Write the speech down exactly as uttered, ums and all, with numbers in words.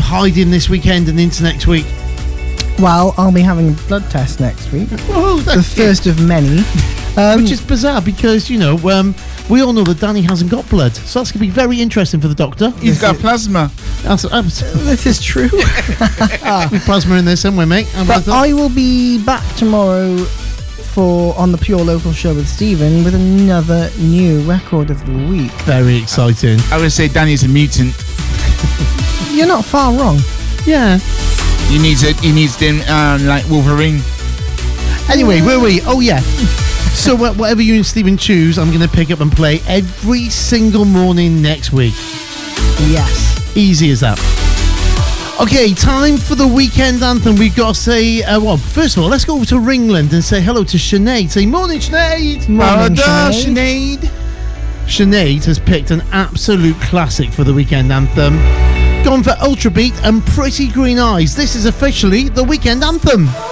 hiding this weekend and into next week? Well, I'll be having a blood test next week. Oh, the first of many. Um, Which is bizarre because, you know, um, we all know that Danny hasn't got blood. So that's going to be very interesting for the doctor. He's got plasma. That's, that's, this is true. Plasma in there somewhere, mate. But I will be back tomorrow for on the Pure Local Show with Stephen with another new record of the week. Very exciting. I would say Danny's a mutant. You're not far wrong. Yeah. He needs it. He needs them um, like Wolverine. Anyway, where are we? Oh yeah. So uh, whatever you and Stephen choose, I'm going to pick up and play every single morning next week. Yes. Easy as that. Okay, time for the weekend anthem. We've got to say, uh, well, first of all, let's go over to Ringland and say hello to Sinead. Say morning, Sinead. Morning, Sinead. Sinead. Sinead has picked an absolute classic for the weekend anthem. Gone for Ultra Beat and Pretty Green Eyes. This is officially the weekend anthem.